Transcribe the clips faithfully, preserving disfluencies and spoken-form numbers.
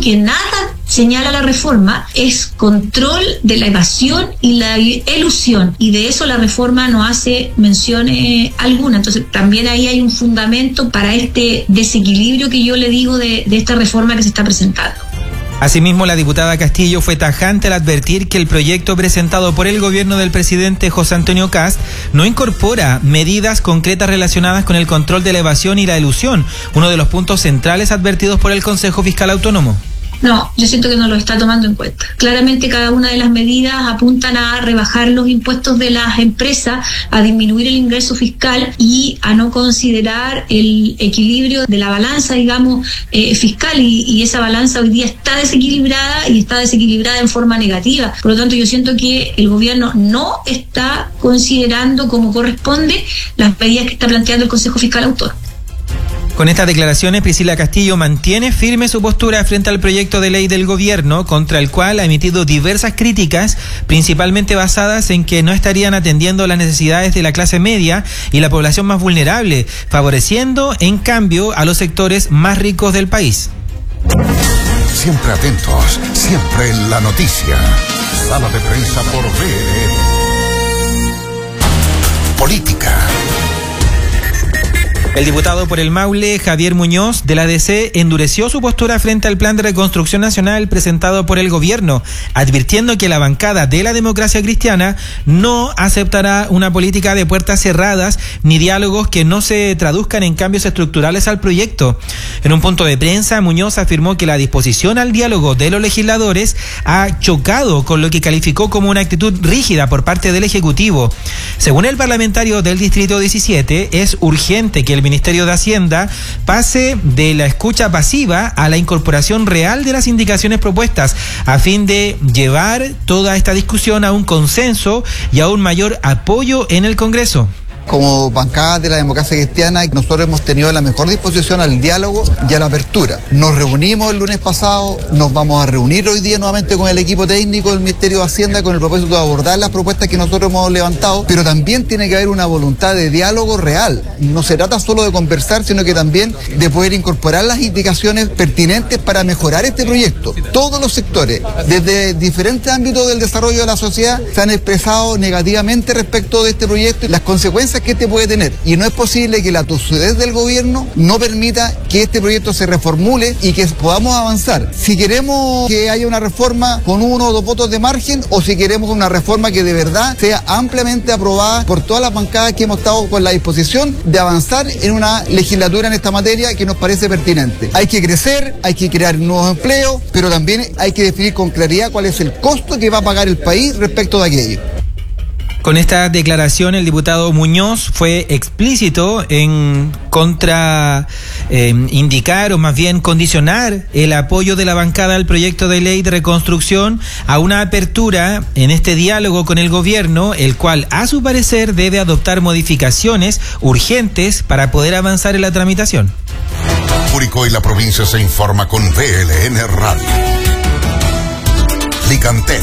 que nada señala la reforma es control de la evasión y la elusión, y de eso la reforma no hace mención eh, alguna. Entonces también ahí hay un fundamento para este desequilibrio que yo le digo de, de esta reforma que se está presentando. Asimismo, la diputada Castillo fue tajante al advertir que el proyecto presentado por el gobierno del presidente José Antonio Kast no incorpora medidas concretas relacionadas con el control de la evasión y la elusión, uno de los puntos centrales advertidos por el Consejo Fiscal Autónomo. No, yo siento que no lo está tomando en cuenta. Claramente cada una de las medidas apuntan a rebajar los impuestos de las empresas, a disminuir el ingreso fiscal y a no considerar el equilibrio de la balanza, digamos, eh, fiscal, y, y esa balanza hoy día está desequilibrada y está desequilibrada en forma negativa. Por lo tanto, yo siento que el gobierno no está considerando como corresponde las medidas que está planteando el Consejo Fiscal Autónomo. Con estas declaraciones, Priscila Castillo mantiene firme su postura frente al proyecto de ley del gobierno, contra el cual ha emitido diversas críticas, principalmente basadas en que no estarían atendiendo las necesidades de la clase media y la población más vulnerable, favoreciendo, en cambio, a los sectores más ricos del país. Siempre atentos, siempre en la noticia. Sala de prensa por V L N. Política. El diputado por el Maule, Javier Muñoz, de la D C, endureció su postura frente al plan de reconstrucción nacional presentado por el gobierno, advirtiendo que la bancada de la Democracia Cristiana no aceptará una política de puertas cerradas ni diálogos que no se traduzcan en cambios estructurales al proyecto. En un punto de prensa, Muñoz afirmó que la disposición al diálogo de los legisladores ha chocado con lo que calificó como una actitud rígida por parte del Ejecutivo. Según el parlamentario del Distrito diecisiete, es urgente que el Ministerio de Hacienda pase de la escucha pasiva a la incorporación real de las indicaciones propuestas, a fin de llevar toda esta discusión a un consenso y a un mayor apoyo en el Congreso. Como bancada de la Democracia Cristiana, nosotros hemos tenido la mejor disposición al diálogo y a la apertura. Nos reunimos el lunes pasado, nos vamos a reunir hoy día nuevamente con el equipo técnico del Ministerio de Hacienda con el propósito de abordar las propuestas que nosotros hemos levantado, pero también tiene que haber una voluntad de diálogo real. No se trata solo de conversar, sino que también de poder incorporar las indicaciones pertinentes para mejorar este proyecto. Todos los sectores, desde diferentes ámbitos del desarrollo de la sociedad, se han expresado negativamente respecto de este proyecto y las consecuencias que este puede tener, y no es posible que la tosudez del gobierno no permita que este proyecto se reformule y que podamos avanzar. Si queremos que haya una reforma con uno o dos votos de margen, o si queremos una reforma que de verdad sea ampliamente aprobada por todas las bancadas que hemos estado con la disposición de avanzar en una legislatura en esta materia que nos parece pertinente. Hay que crecer, hay que crear nuevos empleos, pero también hay que definir con claridad cuál es el costo que va a pagar el país respecto de aquello. Con esta declaración, el diputado Muñoz fue explícito en contra eh, indicar o más bien condicionar el apoyo de la bancada al proyecto de ley de reconstrucción a una apertura en este diálogo con el gobierno, el cual a su parecer debe adoptar modificaciones urgentes para poder avanzar en la tramitación. Curicó y la provincia se informa con V L N Radio. Licantén.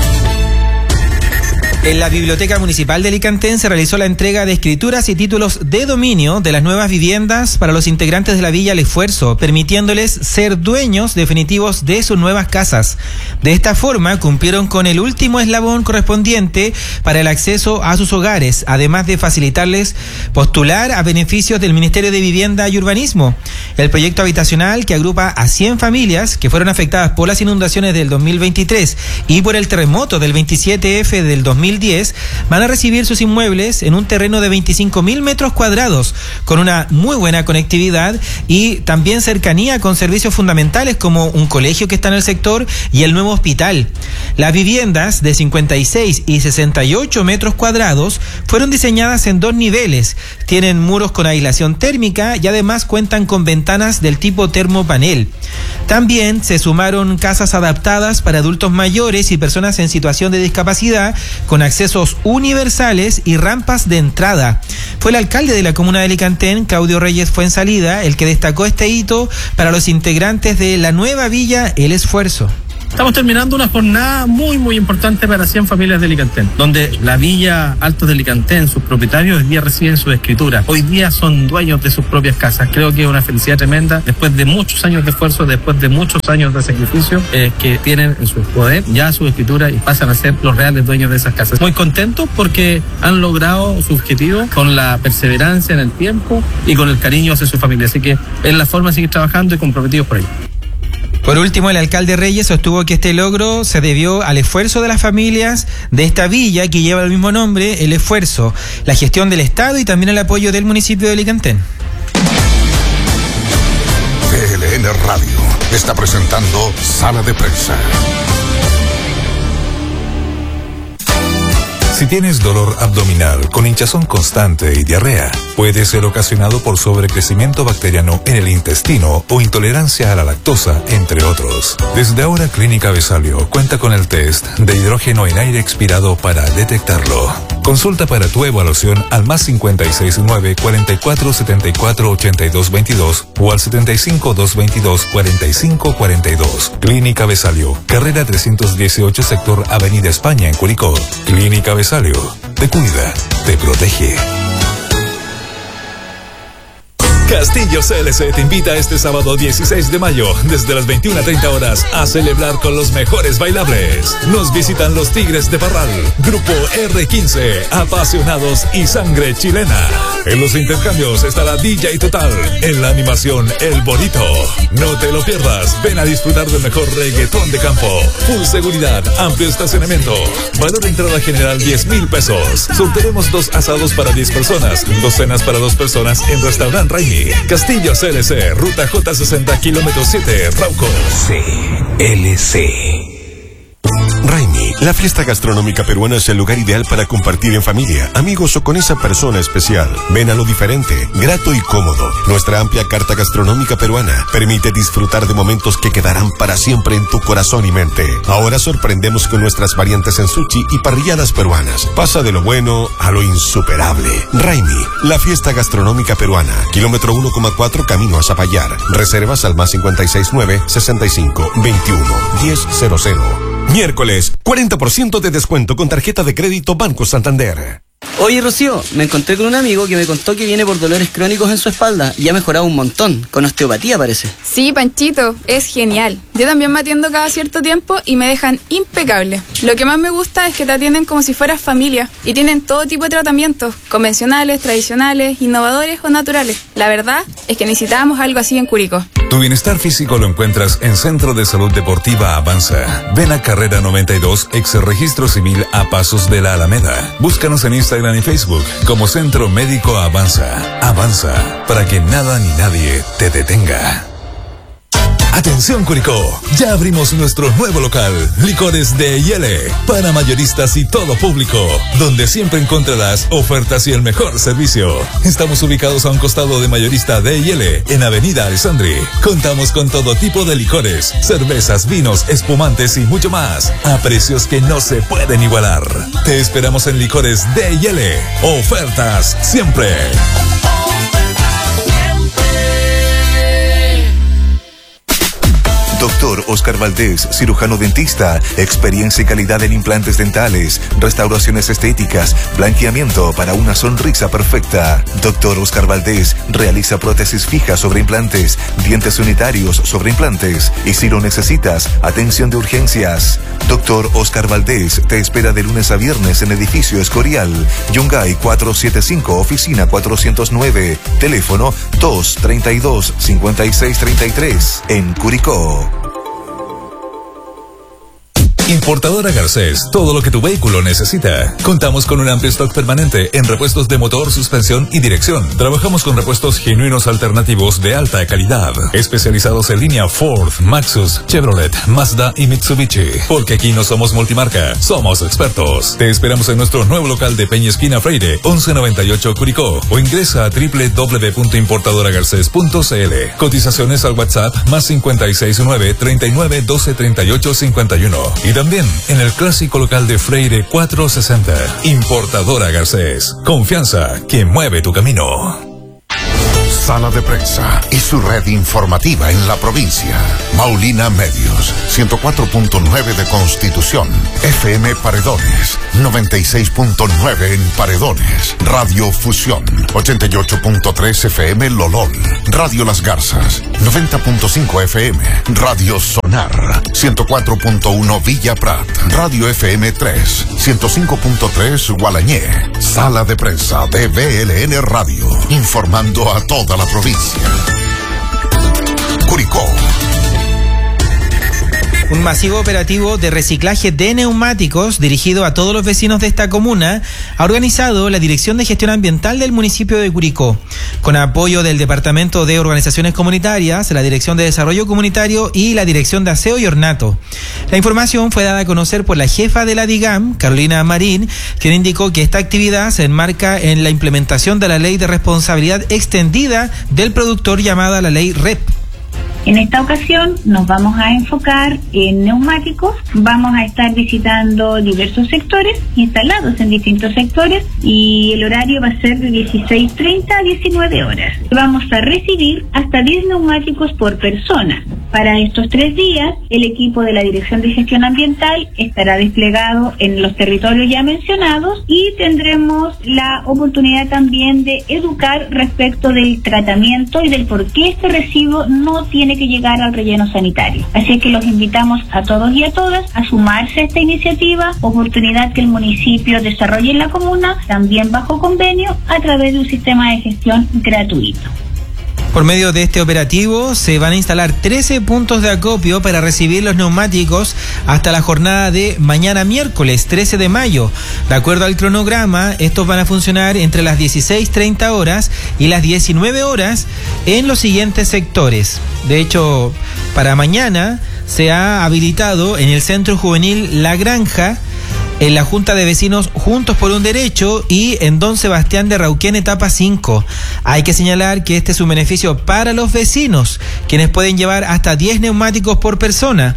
En la Biblioteca Municipal de Licantén se realizó la entrega de escrituras y títulos de dominio de las nuevas viviendas para los integrantes de la Villa El Esfuerzo, permitiéndoles ser dueños definitivos de sus nuevas casas. De esta forma, cumplieron con el último eslabón correspondiente para el acceso a sus hogares, además de facilitarles postular a beneficios del Ministerio de Vivienda y Urbanismo. El proyecto habitacional, que agrupa a cien familias que fueron afectadas por las inundaciones del dos mil veintitrés y por el terremoto del veintisiete efe del dos mil diez, van a recibir sus inmuebles en un terreno de veinticinco mil metros cuadrados, con una muy buena conectividad y también cercanía con servicios fundamentales como un colegio que está en el sector y el nuevo hospital. Las viviendas de cincuenta y seis y sesenta y ocho metros cuadrados fueron diseñadas en dos niveles, tienen muros con aislación térmica y además cuentan con ventanas del tipo termopanel. También se sumaron casas adaptadas para adultos mayores y personas en situación de discapacidad, con accesos universales y rampas de entrada. Fue el alcalde de la comuna de Licantén, Claudio Reyes Fuensalida, el que destacó este hito para los integrantes de la nueva Villa El Esfuerzo. Estamos terminando una jornada muy, muy importante para cien familias de Licantén, donde la Villa Altos de Licantén, sus propietarios, hoy día reciben su escritura. Hoy día son dueños de sus propias casas. Creo que es una felicidad tremenda, después de muchos años de esfuerzo, después de muchos años de sacrificio, eh, que tienen en su poder ya su escritura y pasan a ser los reales dueños de esas casas. Muy contentos porque han logrado su objetivo con la perseverancia en el tiempo y con el cariño hacia su familia. Así que es la forma de seguir trabajando y comprometidos por ello. Por último, el alcalde Reyes sostuvo que este logro se debió al esfuerzo de las familias de esta villa que lleva el mismo nombre, el esfuerzo, la gestión del Estado y también el apoyo del municipio de Licantén. T L N Radio está presentando Sala de Prensa. Si tienes dolor abdominal con hinchazón constante y diarrea, puede ser ocasionado por sobrecrecimiento bacteriano en el intestino o intolerancia a la lactosa, entre otros. Desde ahora, Clínica Besalio cuenta con el test de hidrógeno en aire expirado para detectarlo. Consulta para tu evaluación al más cincuenta y seis nueve, cuarenta y cuatro, setenta y cuatro, ochenta y dos veintidós o al setenta y cinco, doscientos veintidós, cuarenta y cinco cuarenta y dos. Clínica Besalio, carrera trescientos dieciocho, sector Avenida España en Curicó. Clínica Besalio, te cuida, te protege. Castillo C L C te invita este sábado dieciséis de mayo, desde las veintiuna treinta horas, a celebrar con los mejores bailables. Nos visitan los Tigres de Parral, Grupo R quince, Apasionados y Sangre Chilena. En los intercambios estará D J Total, en la animación El Bonito. No te lo pierdas, ven a disfrutar del mejor reggaetón de campo. Full seguridad, amplio estacionamiento. Valor de entrada general diez mil pesos. Sortearemos dos asados para diez personas, dos cenas para dos personas en Restaurant Raimi. Castillo C L C, ruta J sesenta, kilómetro siete, Rauco. C L C. Raimi, la fiesta gastronómica peruana es el lugar ideal para compartir en familia, amigos o con esa persona especial. Ven a lo diferente, grato y cómodo. Nuestra amplia carta gastronómica peruana permite disfrutar de momentos que quedarán para siempre en tu corazón y mente. Ahora sorprendemos con nuestras variantes en sushi y parrilladas peruanas. Pasa de lo bueno a lo insuperable. Raimi, la fiesta gastronómica peruana, kilómetro uno coma cuatro, camino a Zapallar. Reservas al más cincuenta y seis nueve, sesenta y cinco, veintiuno, diez cero cero. Miércoles, cuarenta por ciento de descuento con tarjeta de crédito Banco Santander. Oye, Rocío, me encontré con un amigo que me contó que viene por dolores crónicos en su espalda y ha mejorado un montón, con osteopatía parece. Sí, Panchito, es genial. Yo también me atiendo cada cierto tiempo y me dejan impecable. Lo que más me gusta es que te atienden como si fueras familia y tienen todo tipo de tratamientos, convencionales, tradicionales, innovadores o naturales. La verdad es que necesitábamos algo así en Curicó. Tu bienestar físico lo encuentras en Centro de Salud Deportiva Avanza. Ven a Carrera noventa y dos, ex Registro Civil a Pasos de la Alameda. Búscanos en Instagram y Facebook como Centro Médico Avanza. Avanza, para que nada ni nadie te detenga. Atención Curicó, ya abrimos nuestro nuevo local, Licores de Yele, para mayoristas y todo público, donde siempre encontrarás ofertas y el mejor servicio. Estamos ubicados a un costado de Mayorista de Yele, en Avenida Alessandri. Contamos con todo tipo de licores, cervezas, vinos, espumantes y mucho más, a precios que no se pueden igualar. Te esperamos en Licores de Yele, ofertas siempre. Doctor Oscar Valdés, cirujano dentista, experiencia y calidad en implantes dentales, restauraciones estéticas, blanqueamiento para una sonrisa perfecta. Doctor Oscar Valdés realiza prótesis fijas sobre implantes, dientes unitarios sobre implantes y si lo necesitas, atención de urgencias. Doctor Oscar Valdés te espera de lunes a viernes en edificio Escorial, Yungay cuatrocientos setenta y cinco, oficina cuatrocientos nueve, teléfono dos treinta y dos, cincuenta y seis treinta y tres, en Curicó. Importadora Garcés, todo lo que tu vehículo necesita. Contamos con un amplio stock permanente en repuestos de motor, suspensión y dirección. Trabajamos con repuestos genuinos alternativos de alta calidad, especializados en línea Ford, Maxus, Chevrolet, Mazda y Mitsubishi. Porque aquí no somos multimarca, somos expertos. Te esperamos en nuestro nuevo local de Peña Esquina Freire, once noventa y ocho Curicó, o ingresa a doble u doble u doble u punto importadora garcés punto c l. Cotizaciones al WhatsApp más cincuenta y seis nueve, treinta y nueve, doce, treinta y ocho, cincuenta y uno. Y también en el clásico local de Freire cuatrocientos sesenta. Importadora Garcés. Confianza que mueve tu camino. Sala de Prensa y su red informativa en la provincia. Maulina Medios, ciento cuatro punto nueve de Constitución. F M Paredones, noventa y seis punto nueve en Paredones. Radio Fusión, ochenta y ocho punto tres F M Lolol. Radio Las Garzas, noventa punto cinco F M. Radio Sonar, ciento cuatro punto uno Villa Prat. Radio F M tres, ciento cinco punto tres Gualañé. Sala de Prensa de V L N Radio, informando a toda la provincia. Curicó. Un masivo operativo de reciclaje de neumáticos dirigido a todos los vecinos de esta comuna ha organizado la Dirección de Gestión Ambiental del municipio de Curicó, con apoyo del Departamento de Organizaciones Comunitarias, la Dirección de Desarrollo Comunitario y la Dirección de Aseo y Ornato. La información fue dada a conocer por la jefa de la DIGAM, Carolina Marín, quien indicó que esta actividad se enmarca en la implementación de la Ley de Responsabilidad Extendida del Productor, llamada la Ley R E P. En esta ocasión nos vamos a enfocar en neumáticos, vamos a estar visitando diversos sectores instalados en distintos sectores y el horario va a ser de dieciséis treinta a diecinueve horas. Vamos a recibir hasta diez neumáticos por persona. Para estos tres días, el equipo de la Dirección de Gestión Ambiental estará desplegado en los territorios ya mencionados y tendremos la oportunidad también de educar respecto del tratamiento y del por qué este residuo no tiene que llegar al relleno sanitario. Así que los invitamos a todos y a todas a sumarse a esta iniciativa, oportunidad que el municipio desarrolle en la comuna, también bajo convenio, a través de un sistema de gestión gratuito. Por medio de este operativo se van a instalar trece puntos de acopio para recibir los neumáticos hasta la jornada de mañana miércoles trece de mayo. De acuerdo al cronograma, estos van a funcionar entre las dieciséis treinta horas y las diecinueve horas en los siguientes sectores. De hecho, para mañana se ha habilitado en el Centro Juvenil La Granja, en la Junta de Vecinos Juntos por un Derecho y en Don Sebastián de Rauquén, etapa cinco. Hay que señalar que este es un beneficio para los vecinos, quienes pueden llevar hasta diez neumáticos por persona.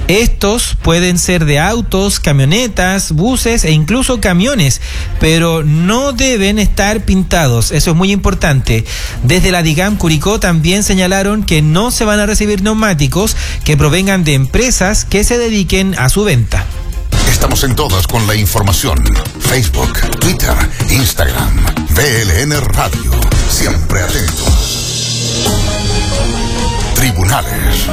Estos pueden ser de autos, camionetas, buses e incluso camiones, pero no deben estar pintados. Eso es muy importante. Desde la DIGAM Curicó también señalaron que no se van a recibir neumáticos que provengan de empresas que se dediquen a su venta. Estamos en todas con la información. Facebook, Twitter, Instagram, V L N Radio. Siempre atentos. Tribunales.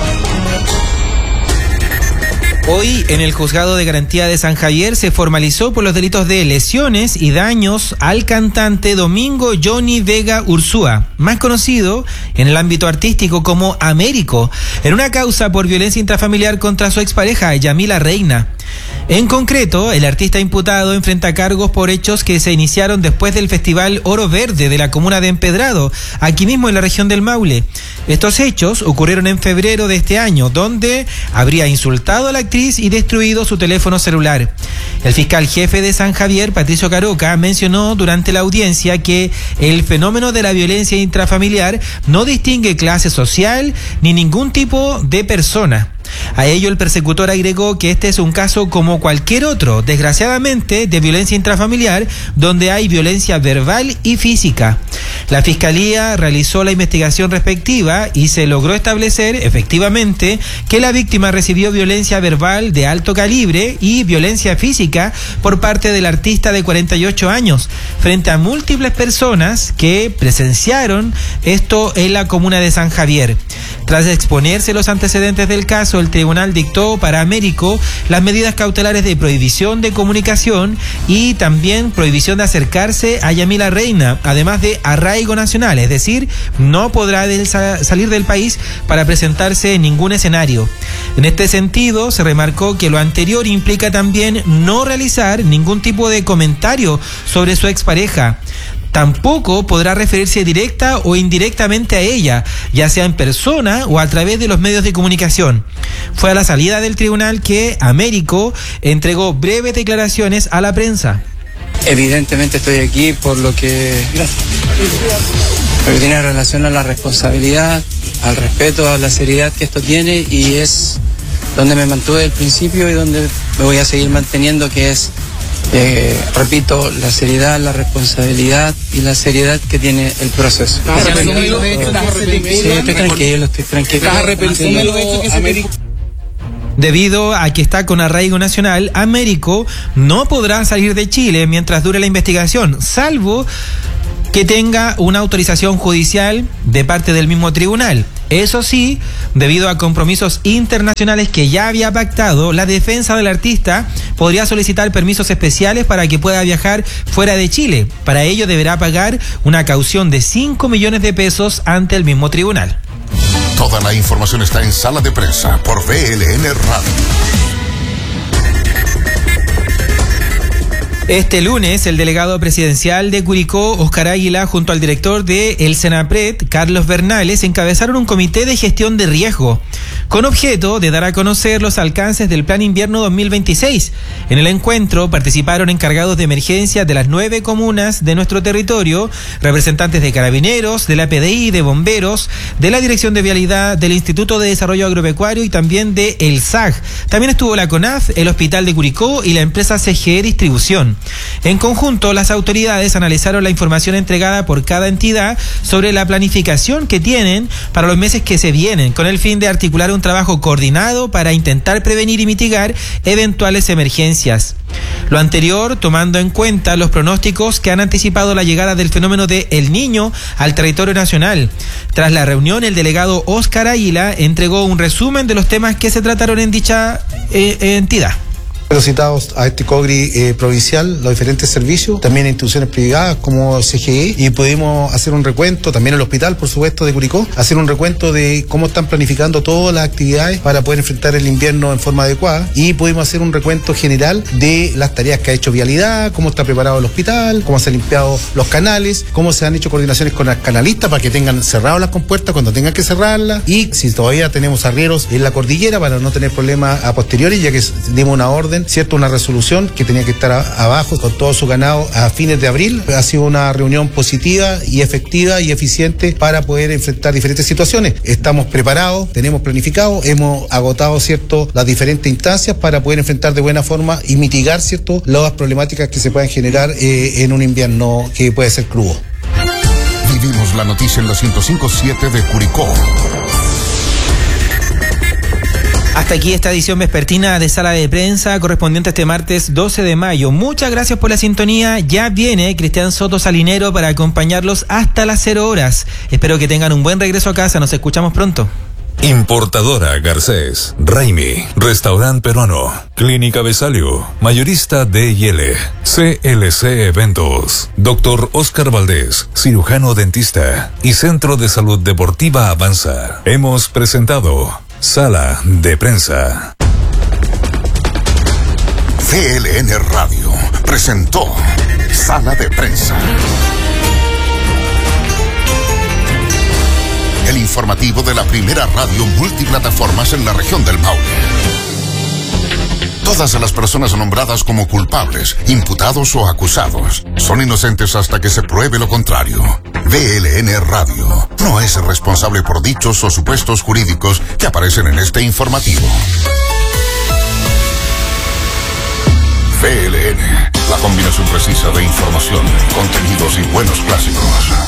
Hoy, en el Juzgado de Garantía de San Javier, se formalizó por los delitos de lesiones y daños al cantante Domingo Johnny Vega Ursúa, más conocido en el ámbito artístico como Américo, en una causa por violencia intrafamiliar contra su expareja, Yamila Reina. En concreto, el artista imputado enfrenta cargos por hechos que se iniciaron después del Festival Oro Verde de la comuna de Empedrado, aquí mismo en la región del Maule. Estos hechos ocurrieron en febrero de este año, donde habría insultado a la actriz y destruido su teléfono celular. El fiscal jefe de San Javier, Patricio Caroca, mencionó durante la audiencia que el fenómeno de la violencia intrafamiliar no distingue clase social ni ningún tipo de persona. A ello el persecutor agregó que este es un caso como cualquier otro, desgraciadamente, de violencia intrafamiliar, donde hay violencia verbal y física. La Fiscalía realizó la investigación respectiva y se logró establecer, efectivamente, que la víctima recibió violencia verbal de alto calibre y violencia física por parte del artista de cuarenta y ocho años, frente a múltiples personas que presenciaron esto en la comuna de San Javier. Tras exponerse los antecedentes del caso, el tribunal dictó para Américo las medidas cautelares de prohibición de comunicación y también prohibición de acercarse a Yamila Reina, además de arraigo nacional, es decir, no podrá del salir del país para presentarse en ningún escenario. En este sentido, se remarcó que lo anterior implica también no realizar ningún tipo de comentario sobre su expareja. Tampoco podrá referirse directa o indirectamente a ella, ya sea en persona o a través de los medios de comunicación. Fue a la salida del tribunal que Américo entregó breves declaraciones a la prensa. Evidentemente estoy aquí por lo que, lo que tiene relación a la responsabilidad, al respeto, a la seriedad que esto tiene, y es donde me mantuve al principio y donde me voy a seguir manteniendo, que es Eh, repito, la seriedad, la responsabilidad y la seriedad que tiene el proceso. ¿Estás arrepentido de hecho? ¿Estás arrepentido? Sí, estoy tranquilo, estoy tranquilo. ¿Estás arrepentido de los hechos que se te... Debido a que está con arraigo nacional, Américo no podrá salir de Chile mientras dure la investigación, salvo que tenga una autorización judicial de parte del mismo tribunal. Eso sí, debido a compromisos internacionales que ya había pactado, la defensa del artista podría solicitar permisos especiales para que pueda viajar fuera de Chile. Para ello deberá pagar una caución de cinco millones de pesos ante el mismo tribunal. Toda la información está en Sala de Prensa por V L N Radio. Este lunes, el delegado presidencial de Curicó, Óscar Águila, junto al director de el Senapred, Carlos Bernales, encabezaron un comité de gestión de riesgo, con objeto de dar a conocer los alcances del Plan Invierno dos mil veintiséis. En el encuentro participaron encargados de emergencia de las nueve comunas de nuestro territorio, representantes de Carabineros, de la P D I, de Bomberos, de la Dirección de Vialidad, del Instituto de Desarrollo Agropecuario y también de el S A G. También estuvo la CONAF, el Hospital de Curicó y la empresa C G E Distribución. En conjunto, las autoridades analizaron la información entregada por cada entidad sobre la planificación que tienen para los meses que se vienen, con el fin de articular un trabajo coordinado para intentar prevenir y mitigar eventuales emergencias. Lo anterior, tomando en cuenta los pronósticos que han anticipado la llegada del fenómeno de El Niño al territorio nacional. Tras la reunión, el delegado Óscar Águila entregó un resumen de los temas que se trataron en dicha eh, entidad. Citados a este COGRI eh, provincial, los diferentes servicios, también instituciones privadas como C G E, y pudimos hacer un recuento, también el hospital, por supuesto, de Curicó, hacer un recuento de cómo están planificando todas las actividades para poder enfrentar el invierno en forma adecuada, y pudimos hacer un recuento general de las tareas que ha hecho Vialidad, cómo está preparado el hospital, cómo se han limpiado los canales, cómo se han hecho coordinaciones con las canalistas para que tengan cerradas las compuertas cuando tengan que cerrarlas, y si todavía tenemos arrieros en la cordillera para no tener problemas a posteriori, ya que dimos una orden, cierto, una resolución que tenía que estar a, abajo con todo su ganado a fines de abril. Ha sido una reunión positiva y efectiva y eficiente para poder enfrentar diferentes situaciones. Estamos preparados, tenemos planificado, hemos agotado, cierto, las diferentes instancias para poder enfrentar de buena forma y mitigar, cierto, las problemáticas que se puedan generar eh, en un invierno que puede ser crudo. Vivimos la noticia en la ciento cinco punto siete de Curicó. Hasta aquí esta edición vespertina de Sala de Prensa correspondiente a este martes doce de mayo. Muchas gracias por la sintonía. Ya viene Cristian Soto Salinero para acompañarlos hasta las cero horas. Espero que tengan un buen regreso a casa. Nos escuchamos pronto. Importadora Garcés, Raimi, Restaurant Peruano, Clínica Besalio, Mayorista D y L, C L C Eventos, Doctor Óscar Valdés, cirujano dentista y Centro de Salud Deportiva Avanza. Hemos presentado Sala de Prensa. V L N Radio presentó Sala de Prensa. El informativo de la primera radio multiplataformas en la región del Maule. Todas las personas nombradas como culpables, imputados o acusados son inocentes hasta que se pruebe lo contrario. V L N Radio no es responsable por dichos o supuestos jurídicos que aparecen en este informativo. V L N, la combinación precisa de información, contenidos y buenos clásicos.